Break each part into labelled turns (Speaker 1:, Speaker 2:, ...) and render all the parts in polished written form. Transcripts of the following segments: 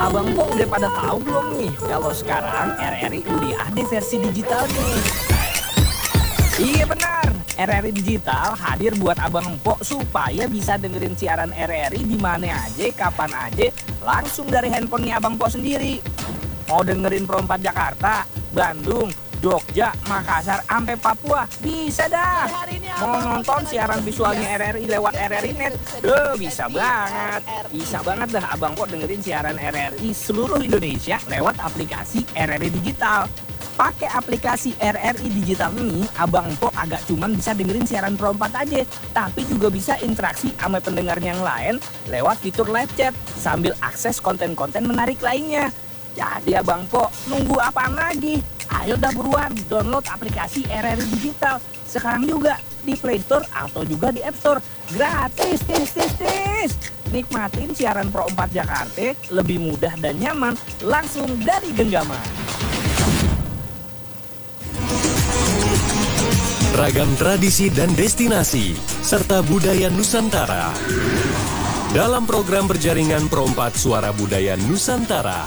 Speaker 1: Abang Po udah pada tahu belum nih kalau sekarang RRI udah ada versi digitalnya nih? Iya benar, RRI Digital hadir buat Abang Empok supaya bisa dengerin siaran RRI di mana aja, kapan aja, langsung dari handphonenya Abang Empok sendiri. Mau dengerin Pro 4 Jakarta, Bandung, Jogja, Makassar, sampai Papua, bisa dah. Mau nonton siaran visualnya RRI lewat RRI Net, bisa banget. Bisa banget dah Abang Empok dengerin siaran RRI seluruh Indonesia lewat aplikasi RRI Digital. Pakai aplikasi RRI Digital ini, Abang Empok agak cuman bisa dengerin siaran Pro 4 aja, tapi juga bisa interaksi sama pendengar yang lain lewat fitur live chat sambil akses konten-konten menarik lainnya. Jadi Abang Empok nunggu apaan lagi? Ayo dah buruan download aplikasi RRI Digital sekarang juga di Play Store atau juga di App Store. Gratis, tis. Nikmatin siaran Pro 4 Jakarta lebih mudah dan nyaman langsung dari genggaman.
Speaker 2: Ragam tradisi dan destinasi, serta budaya Nusantara. Dalam program berjaringan Pro 4 Suara Budaya Nusantara.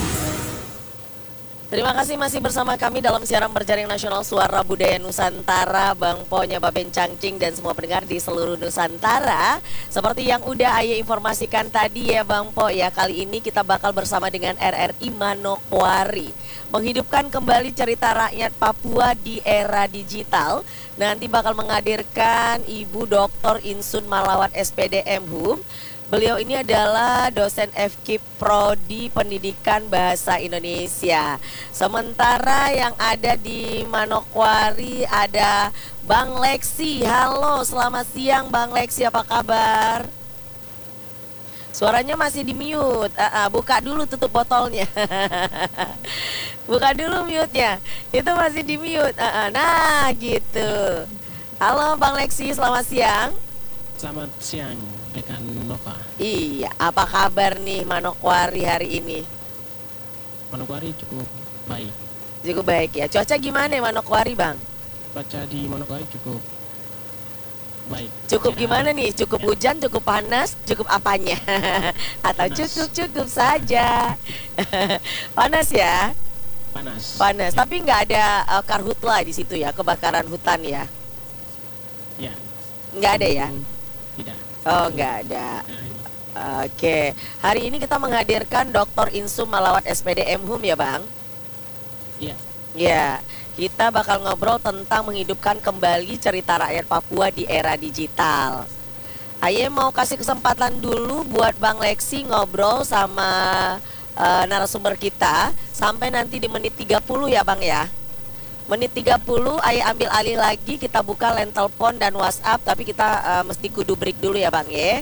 Speaker 3: Terima kasih masih bersama kami dalam siaran berjaring nasional Suara Budaya Nusantara, Bang Po, Baben Cangcing, dan semua pendengar di seluruh Nusantara. Seperti yang udah Aye informasikan tadi ya Bang Po ya, kali ini kita bakal bersama dengan RRI Manokwari menghidupkan kembali cerita rakyat Papua di era digital. Nanti bakal menghadirkan Ibu Dr. Insun Malawat SPD MHum. Beliau ini adalah dosen FKIP Prodi Pendidikan Bahasa Indonesia. Sementara yang ada di Manokwari ada Bang Leksi. Halo, selamat siang Bang Leksi, apa kabar? Suaranya masih di mute. Buka dulu tutup botolnya. Buka dulu mute-nya. Itu masih di mute. Nah, gitu. Halo Bang Leksi, selamat siang.
Speaker 4: Selamat siang rekan Nova.
Speaker 3: Iya, apa kabar nih Manokwari hari ini?
Speaker 4: Manokwari cukup baik.
Speaker 3: Cukup baik ya. Cuaca gimana Manokwari, Bang?
Speaker 4: Cuaca di Manokwari cukup baik.
Speaker 3: Cukup gimana nih? Cukup hujan, cukup panas, cukup apanya? Atau cukup saja? Panas ya? Panas. Tapi nggak ada karhutla di situ ya, kebakaran hutan ya?
Speaker 4: Ya.
Speaker 3: Nggak ada ya?
Speaker 4: Tidak.
Speaker 3: Oh, nggak ada. Oke. Hari ini kita menghadirkan Dr. Insum Malawat SPD MHum ya, Bang?
Speaker 4: Iya.
Speaker 3: Ya. Kita bakal ngobrol tentang menghidupkan kembali cerita rakyat Papua di era digital. Aye mau kasih kesempatan dulu buat Bang Leksi ngobrol sama narasumber kita sampai nanti di menit 30 ya Bang ya. Menit 30 Aye ambil alih lagi, kita buka line telepon dan WhatsApp, tapi kita mesti kudu break dulu ya Bang ya.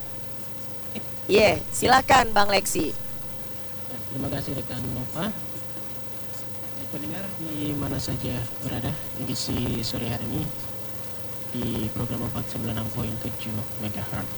Speaker 3: Silakan Bang Leksi.
Speaker 4: Terima kasih rekan Nova. Pendengar di mana saja berada edisi sore hari ini di program 496.7 MHz.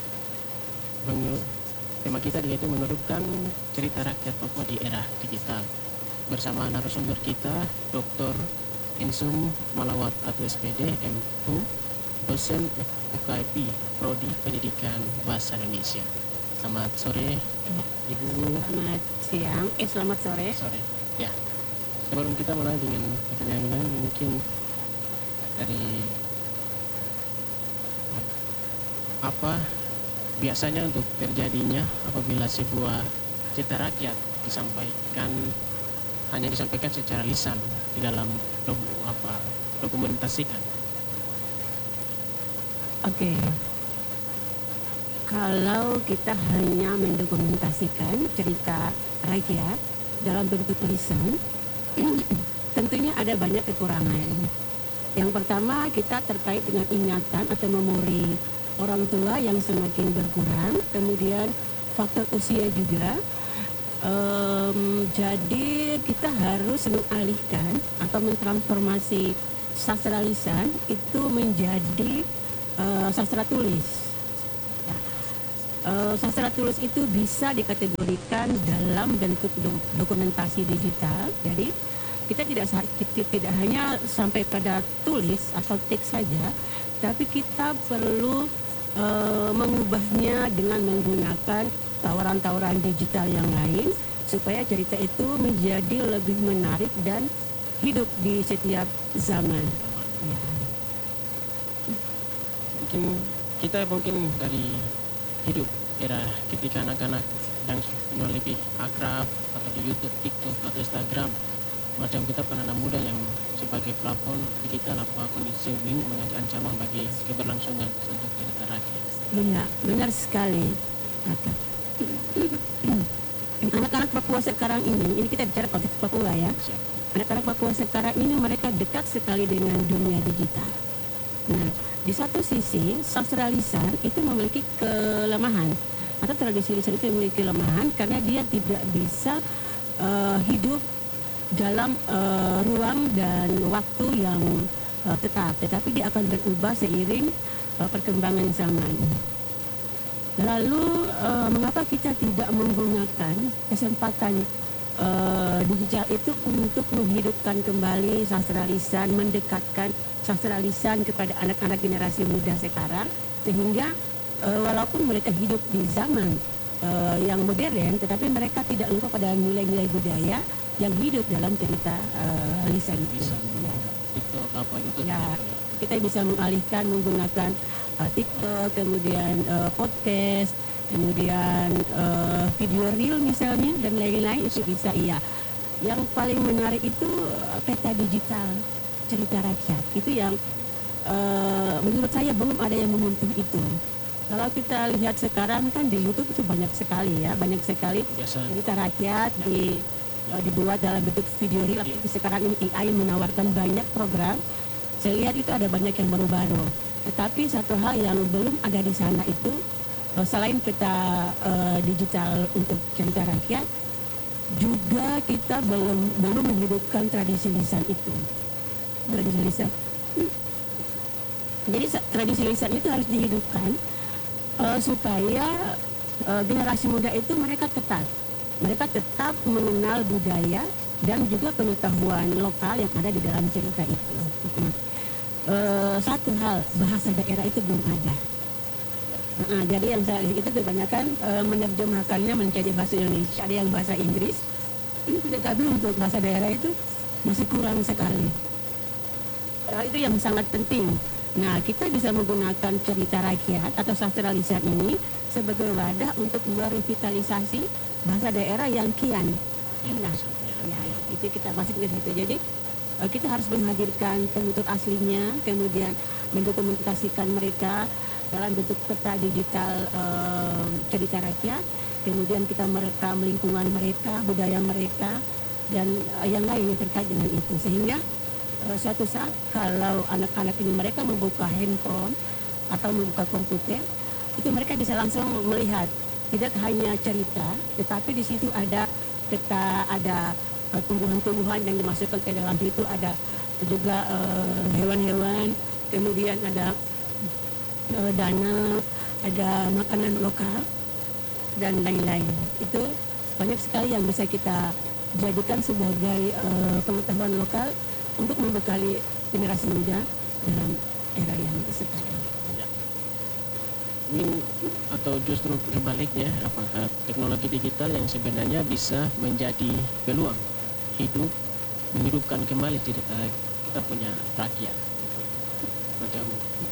Speaker 4: Tema kita yaitu menghidupkan cerita rakyat Papua di era digital. Bersama narasumber kita Dr. Insum Malawat atau SPD MHum, dosen FKIP Prodi Pendidikan Bahasa Indonesia. Selamat sore Ibu.
Speaker 5: Selamat siang, selamat sore.
Speaker 4: Ya. Sebelum kita mulai dengan pertanyaan mungkin dari apa biasanya untuk terjadinya apabila sebuah cerita rakyat hanya disampaikan secara lisan di dalam dokumentasikan.
Speaker 5: Oke. Kalau kita hanya mendokumentasikan cerita rakyat dalam bentuk tulisan, tentunya ada banyak kekurangan. Yang pertama, kita terkait dengan ingatan atau memori orang tua yang semakin berkurang, kemudian faktor usia juga. Jadi kita harus mengalihkan atau mentransformasi sastra lisan itu menjadi sastra tulis. Sastra tulis itu bisa dikategorikan dalam bentuk dokumentasi digital. Jadi kita tidak hanya sampai pada tulis atau teks saja, tapi kita perlu mengubahnya dengan menggunakan tawaran-tawaran digital yang lain supaya cerita itu menjadi lebih menarik dan hidup di setiap zaman. Ya.
Speaker 4: Mungkin dari hidup era ketika anak-anak yang lebih akrab atau di YouTube, TikTok atau Instagram, macam kita anak muda yang sebagai pelapor digital apa kondisi ini menjadi ancaman bagi keberlangsungan untuk cerita rakyat.
Speaker 5: Iya, benar sekali. Kakak. Anak-anak Papua sekarang ini kita bicara konteks Papua ya. Anak-anak Papua sekarang ini mereka dekat sekali dengan dunia digital. Nah, di satu sisi sastra lisan itu memiliki kelemahan atau tradisi lisan itu memiliki kelemahan karena dia tidak bisa hidup dalam ruang dan waktu yang tetap, tetapi dia akan berubah seiring perkembangan zaman. Lalu mengapa kita tidak menggunakan kesempatan digital itu untuk menghidupkan kembali sastra lisan, mendekatkan sastra lisan kepada anak-anak generasi muda sekarang, sehingga walaupun mereka hidup di zaman yang modern, tetapi mereka tidak lupa pada nilai-nilai budaya yang hidup dalam cerita lisan itu.
Speaker 4: TikTok apa itu?
Speaker 5: Ya, kita bisa mengalihkan menggunakan TikTok, kemudian podcast, kemudian video reel misalnya dan lain-lain itu bisa. Iya. Yang paling menarik itu peta digital cerita rakyat. Itu yang menurut saya belum ada yang menyentuh itu. Kalau kita lihat sekarang kan di YouTube itu banyak sekali ya, banyak sekali cerita rakyat dibuat dalam bentuk video reel. Sekarang ini AI menawarkan banyak program. Saya lihat itu ada banyak yang baru-baru. Tetapi satu hal yang belum ada di sana itu selain peta digital untuk cerita rakyat, juga kita belum menghidupkan tradisi lisan itu. Tradisi lisan. Jadi tradisi lisan itu harus dihidupkan supaya generasi muda itu mereka tetap mengenal budaya dan juga pengetahuan lokal yang ada di dalam cerita itu. Satu hal, bahasa daerah itu belum ada. Jadi yang saya lihat itu kebanyakan menerjemahkannya menjadi bahasa Indonesia, ada yang bahasa Inggris. Tetapi untuk bahasa daerah itu masih kurang sekali. Itu yang sangat penting. Nah, kita bisa menggunakan cerita rakyat atau sastra lisan ini sebagai wadah untuk merevitalisasi bahasa daerah yang kian. Nah, ya, itu kita masuk ke situ. Jadi kita harus menghadirkan penutur aslinya, kemudian mendokumentasikan mereka dalam bentuk peta digital cerita rakyat, kemudian kita merekam lingkungan mereka, budaya mereka, dan yang lain yang terkait dengan itu. Sehingga suatu saat kalau anak-anak ini mereka membuka handphone atau membuka komputer, itu mereka bisa langsung melihat tidak hanya cerita, tetapi di situ ada peta, ada tumbuhan-tumbuhan yang dimasukkan ke dalam situ, ada juga hewan-hewan, kemudian ada danau, ada makanan lokal dan lain-lain. Itu banyak sekali yang bisa kita jadikan sebagai pengetahuan lokal untuk membekali generasi muda dalam era yang sekarang.
Speaker 4: Ini atau justru kebaliknya, apakah teknologi digital yang sebenarnya bisa menjadi peluang menghidupkan kembali cerita kita punya rakyat macam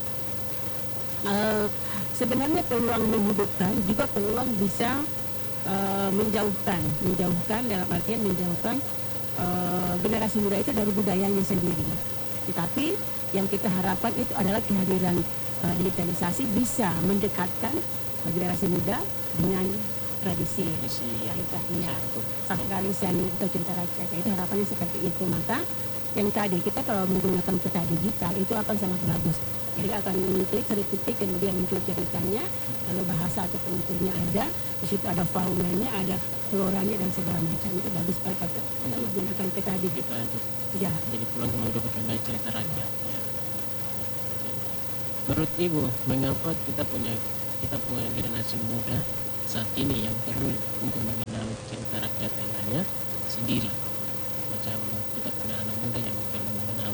Speaker 5: sebenarnya peluang menghidupkan juga peluang bisa menjauhkan dalam artian menjauhkan generasi muda itu dari budayanya sendiri. Tetapi yang kita harapkan itu adalah kehadiran digitalisasi bisa mendekatkan generasi muda dengan tradisi kita, sastra lisan atau cerita rakyat. Itu harapannya seperti itu. Maka yang tadi kita kalau menggunakan peta digital itu akan sangat bagus. Jadi akan klik ketik kemudian muncul ceritanya, lalu bahasa atau penuturnya ada, di situ ada faunanya, ada floranya dan segala macam. Itu bagus sekali kalau kita menggunakan peta digital. Ya.
Speaker 4: Jadi pulang menghidupkan kembali cerita rakyat. Ya. Menurut Ibu, mengapa kita punya generasi muda saat ini yang perlu untuk mengenal cerita rakyat yang hanya sendiri? Macam kita punya anak muda yang perlu mengenal.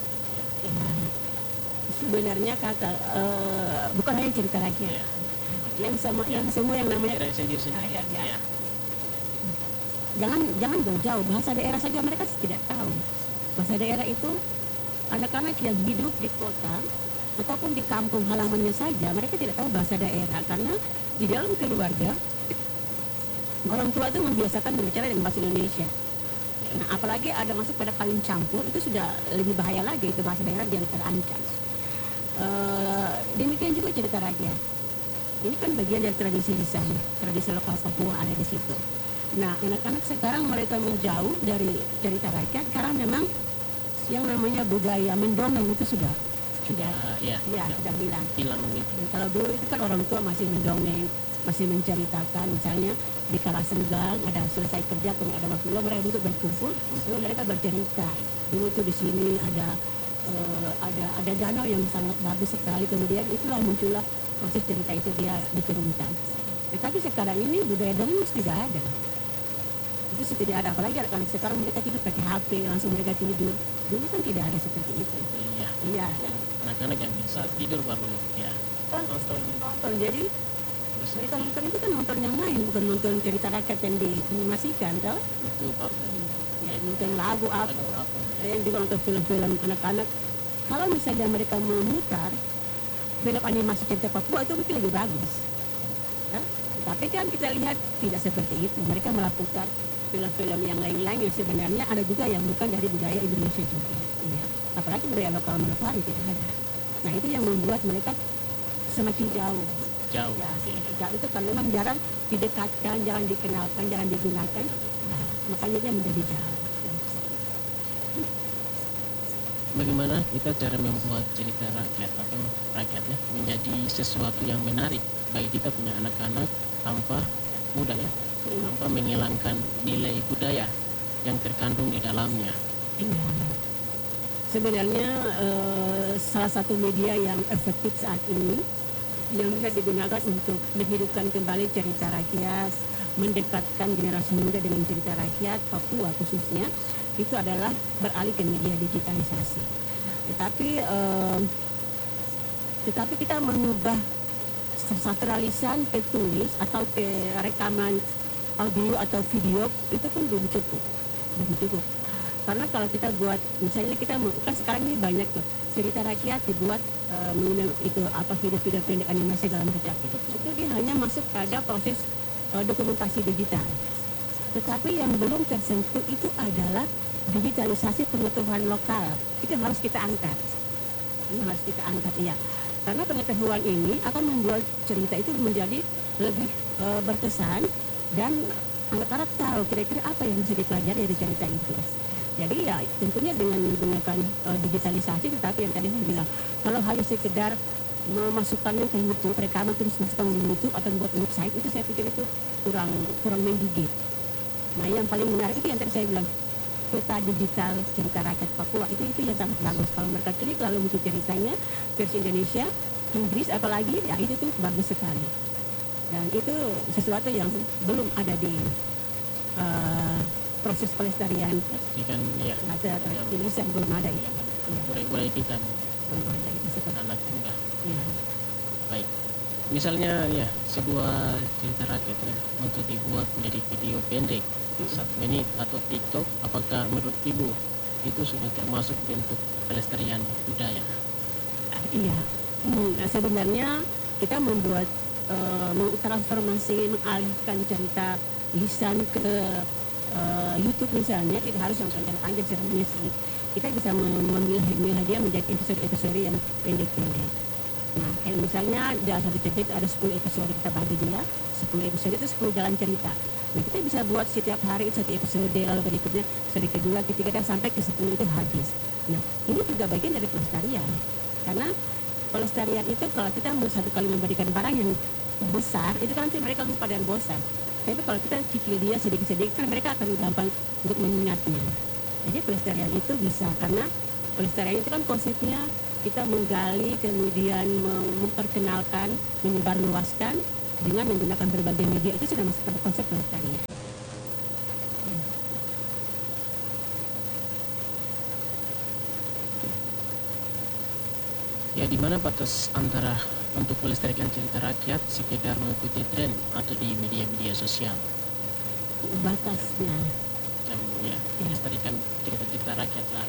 Speaker 5: Sebenarnya bukan hanya cerita rakyat. yang sama yang semua yang namanya
Speaker 4: daerah sendiri
Speaker 5: Ya.
Speaker 4: ya.
Speaker 5: jangan jauh-jauh, bahasa daerah saja mereka tidak tahu. Bahasa daerah itu anak-anak yang hidup di kota ataupun di kampung halamannya saja mereka tidak tahu bahasa daerah, karena di dalam keluarga orang tua itu membiasakan berbicara dengan bahasa Indonesia. Nah, apalagi ada masuk pada kawin campur, itu sudah lebih bahaya lagi, itu bahasa daerah jadi terancam. Demikian juga cerita rakyat. Ini kan bagian dari tradisi lisan, tradisi lokal Papua ada di situ. Nah, anak-anak sekarang mereka menjauh dari cerita rakyat karena memang yang namanya budaya mendongeng itu sudah sudah hilang. Kalau dulu itu kan orang tua masih mendongeng, masih menceritakan, misalnya di kala senggang ada selesai kerja, kalau ada waktu luang mereka duduk berkumpul, lalu mereka bercerita. Dulu tuh di sini ada danau yang sangat bagus sekali, kemudian itulah muncullah proses cerita itu dia diturunkan. Tetapi sekarang ini budaya dongeng tidak ada. Itu tidak ada, apalagi anak sekarang mereka tidur pakai HP, langsung mereka tidur. Dulu kan tidak ada seperti itu. Iya.
Speaker 4: Anak-anak yang bisa tidur baru ya
Speaker 5: Nonton, jadi cerita nonton itu kan nonton yang lain, bukan nonton cerita rakyat yang dianimasikan, tau?
Speaker 4: itu apa
Speaker 5: Ya, nonton lagu apa,
Speaker 4: atau apa
Speaker 5: yang juga nonton film-film anak-anak. Kalau misalnya mereka memutar film animasi cerita Papua itu mungkin lebih bagus. Ya? Tapi kan kita lihat tidak seperti itu. Mereka melakukan film-film yang lain-lain yang sebenarnya ada juga yang bukan dari budaya Indonesia juga. Iya. Apalagi budaya lokal Manokwari tidak ada. Nah, itu yang membuat mereka semakin jauh. Ya, jauh itu kan memang jarang didekatkan, jarang dikenalkan, jarang digunakan. Nah, makanya dia menjadi jauh.
Speaker 4: bagaimana kita cara membuat cerita rakyat atau rakyatnya menjadi sesuatu yang menarik bagi kita punya anak-anak tanpa tanpa menghilangkan nilai budaya yang terkandung di dalamnya.
Speaker 5: Iya. Sebenarnya salah satu media yang efektif saat ini yang bisa digunakan untuk menghidupkan kembali cerita rakyat, mendekatkan generasi muda dengan cerita rakyat Papua khususnya, itu adalah beralih ke media digitalisasi. Tetapi kita mengubah sastra lisan ke tulis atau ke rekaman audio atau video itu pun belum cukup. Karena kalau kita buat, misalnya kita kan sekarang ini banyak tuh cerita rakyat dibuat itu video-video pendek animasi dalam bentuk itu dia hanya masuk pada proses dokumentasi digital. Tetapi yang belum tersentuh itu adalah digitalisasi pengetahuan lokal. Itu harus kita angkat. Iya. Karena pengetahuan ini akan membuat cerita itu menjadi lebih berkesan dan anak-anak tahu kira-kira apa yang bisa dipelajari dari cerita itu. Jadi ya tentunya dengan menggunakan digitalisasi, tetapi yang tadi saya bilang kalau hanya sekedar memasukkannya ke YouTube, rekaman terus masukkan ke YouTube atau buat website, itu saya pikir itu kurang menggigit. Nah, yang paling menarik itu yang tadi saya bilang, peta digital cerita rakyat Papua itu yang sangat bagus. Kalau mereka klik lalu untuk ceritanya versi Indonesia, Inggris apalagi, ya itu tuh bagus sekali. Dan itu sesuatu yang belum ada di proses pelestarian.
Speaker 4: Kan ya.
Speaker 5: Ada tulisan belum ada ya.
Speaker 4: Mulai kita
Speaker 5: Belum ada itu seperti
Speaker 4: anak muda.
Speaker 5: ya.
Speaker 4: Baik. Misalnya ya sebuah cerita rakyat ya, untuk dibuat menjadi video pendek 1 menit atau TikTok, apakah menurut Ibu itu sudah termasuk bentuk pelestarian budaya?
Speaker 5: Iya. Nah, sebenarnya kita membuat mengalihkan cerita lisan ke YouTube misalnya, tidak harus yang panjang-panjang sebenarnya sih. Kita bisa memilah dia menjadi episode-episode yang pendek-pendek. Nah, misalnya dalam satu cerita ada 10 episode, kita bagi dia 10 episode itu 10 jalan cerita. Nah, kita bisa buat setiap hari satu episode, lalu berikutnya episode kedua, ketiga, dan sampai ke 10 itu habis. Nah, ini juga bagian dari pelestarian. Karena pelestarian itu kalau kita satu kali memberikan barang yang besar, itu kan nanti mereka lupa dan bosan. Tapi kalau kita cicil dia sedikit-sedikit, kan mereka akan gampang untuk mengingatnya. Jadi pelestarian itu bisa, karena pelestarian itu kan konsepnya kita menggali, kemudian memperkenalkan, menyebarluaskan dengan menggunakan berbagai media. Itu sudah masuk pada konsep pelestarian.
Speaker 4: Ya, di mana batas antara untuk melestarikan cerita rakyat sekedar mengikuti tren atau di media-media sosial.
Speaker 5: Batasnya
Speaker 4: Macam ya, melestarikan cerita-cerita rakyat lah.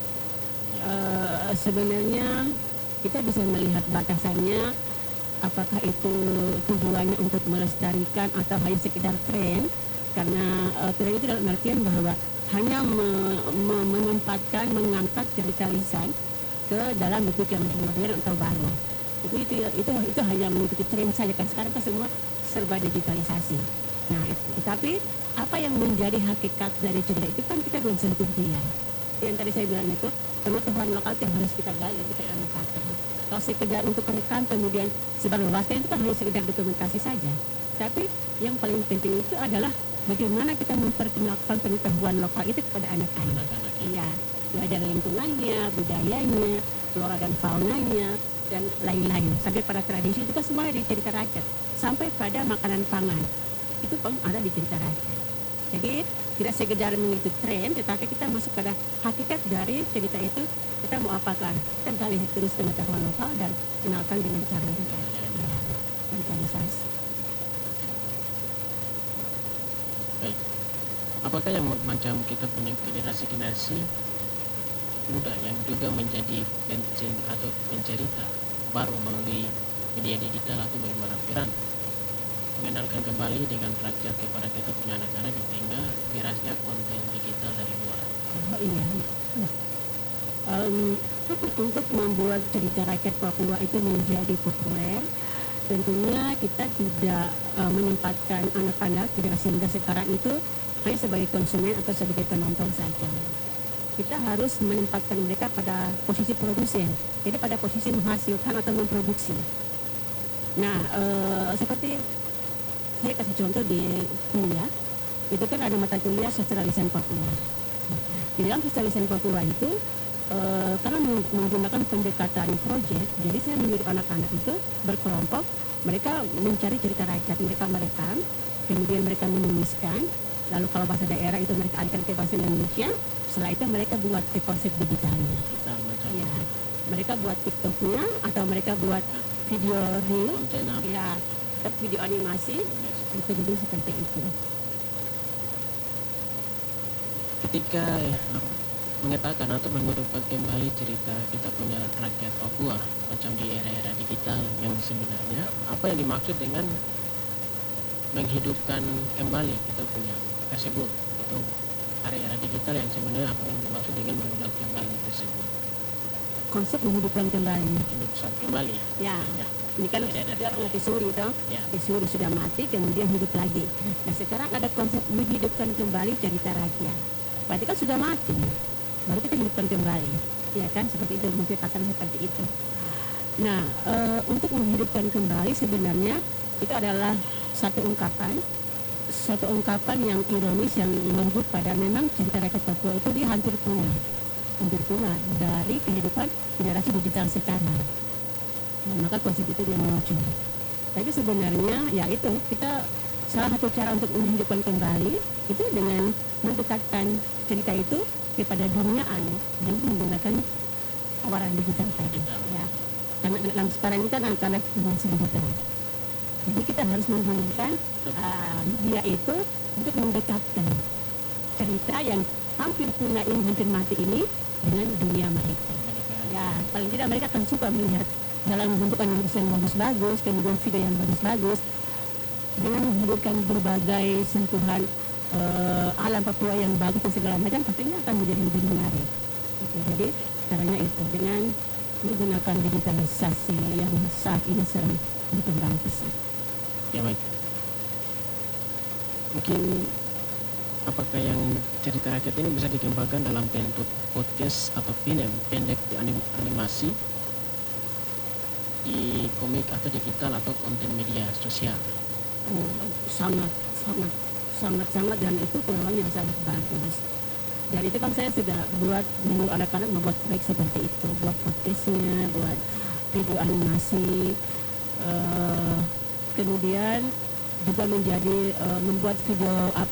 Speaker 5: sebenarnya kita bisa melihat batasannya, apakah itu tujuannya untuk melestarikan atau hanya sekedar tren. Karena tren itu dalam artian bahwa hanya menempatkan, mengangkat cerita lisan ke dalam bentuk yang modern atau baru. Itu hanya mengikuti tren saja, kan sekarang kan semua serba digitalisasi. Nah, tapi apa yang menjadi hakikat dari cerita itu kan kita belum sentuh dia. Yang tadi saya bilang itu pengetahuan lokal yang harus kita gali, kita amalkan. Kalau sekedar untuk rekam kemudian sebarluaskan itu kan hanya sekedar dokumentasi saja. Tapi yang paling penting itu adalah bagaimana kita memperkenalkan pengetahuan lokal itu kepada anak-anak. Iya, belajar lingkungannya, budayanya, flora dan faunanya, dan lain-lain. Sampai pada tradisi itu kan semua di cerita rakyat. Sampai pada makanan pangan itu pun ada di cerita rakyat. Jadi tidak sekedar mengikuti tren, tetapi kita masuk pada hakikat dari cerita itu. Kita mau apakan? Kita gali terus pengetahuan lokal dan kenalkan dengan cara yang digitalisasi.
Speaker 4: Baik. Apakah yang macam kita punya generasi muda yang juga menjadi atau pencerita baru melalui media digital atau bagaimana peran mengenalkan kembali dengan rakyat kepada kita punya anak-anak di tengah derasnya konten digital dari luar.
Speaker 5: Oh iya. Untuk membuat cerita rakyat Papua itu menjadi populer, tentunya kita tidak menempatkan anak-anak generasi muda sekarang itu hanya sebagai konsumen atau sebagai penonton saja. Kita harus menempatkan mereka pada posisi produsen, jadi pada posisi menghasilkan atau memproduksi. Nah, seperti saya kasih contoh di kuliah, itu kan ada mata kuliah sastra lisan Papua. Di dalam sastra lisan Papua itu, karena menggunakan pendekatan proyek, jadi saya menyuruh anak-anak itu berkelompok, mereka mencari cerita rakyat, mereka merekam, kemudian mereka menuliskan, lalu kalau bahasa daerah itu mereka alihkan ke bahasa Indonesia, setelah itu mereka buat ke konsep digitalnya. Ya, mereka buat TikToknya atau mereka buat video reel, ya, atau video animasi, itu jadi seperti itu.
Speaker 4: Ketika mengatakan atau menghidupkan kembali cerita kita punya rakyat Papua macam di era-era digital yang sebenarnya apa yang dimaksud dengan menghidupkan kembali kita punya tersebut atau era-era digital yang sebenarnya apa yang dimaksud dengan menghidupkan kembali tersebut?
Speaker 5: Konsep menghidupkan kembali.
Speaker 4: Hidupkan kembali ya.
Speaker 5: Ya. Ini kan sudah mati suri toh, suri sudah mati kemudian hidup lagi. Nah sekarang ada konsep menghidupkan kembali cerita rakyat. Berarti kan sudah mati, baru kita hidupkan kembali, ya kan seperti itu, mungkin pasal seperti itu. Nah untuk menghidupkan kembali sebenarnya itu adalah satu ungkapan yang ironis yang menyebut pada memang cerita rakyat Papua itu dia hampir punah dari kehidupan generasi digital sekarang. Maka konsep itu dia muncul. Tapi sebenarnya ya itu kita salah satu cara untuk menghidupkan kembali itu dengan mendekatkan cerita itu kepada dunia anak dan menggunakan tawaran digital tadi. Ya, karena anak sekarang ini kan anak-anak digital. Jadi kita harus menggunakan media itu untuk mendekatkan cerita yang hampir punah ini, hampir mati ini dengan dunia mereka. Ya, paling tidak mereka akan suka melihat dalam bentuk animasi yang bagus-bagus, kemudian video yang bagus-bagus, dengan menghadirkan berbagai sentuhan alam Papua yang bagus dan segala macam, pastinya akan menjadi lebih menarik. Jadi caranya itu dengan menggunakan digitalisasi yang saat ini sedang berkembang pesat.
Speaker 4: Ya baik. Mungkin apakah yang cerita rakyat ini bisa dikembangkan dalam bentuk podcast atau film pendek di animasi, di komik atau digital atau konten media sosial?
Speaker 5: Sangat dan itu peluang yang sangat bagus. Dan itu kan saya sudah buat menyuruh anak-anak membuat proyek seperti itu, buat podcastnya, buat video animasi, kemudian juga menjadi membuat video